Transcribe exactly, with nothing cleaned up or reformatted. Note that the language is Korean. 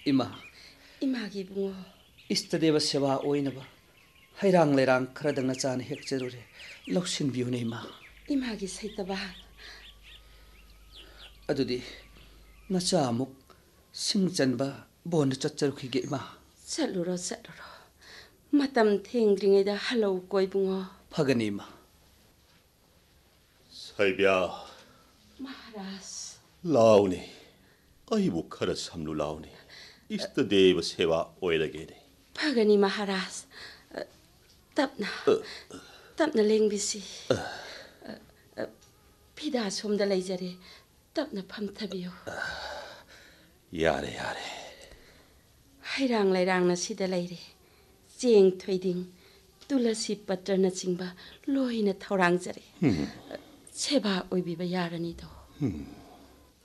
이마. 이마기 붕어. 이스타데바 세바 오이나바. 하이랑 레랑 크라당나 짜는 핵제로레. 럭신 비우네 이마. 이마기 사이타바. 아두디 나짜 아묵 싱짠바 본드 쩌쩌르키게 이마. 찰루로 찰루로. 마담 탱드링에다 할로우 꼬이붕어. 파가니 이마. 사이비야. 마하라스. 라우니. 아이부 카라 삼루 라우니. 이스터 데이브 세와 오에다게네. 파가니 마하라스. 답나. 답나 랭비시. 피다 솜다 레이자리. 답나 팜타비요. 야래 야래. 하이랑 레랑나 시다 레이리. 쟁 토이딩. 뚜라시 빠트나 징바 로히나 타우랑자리. 체바 오이비바 야라니도.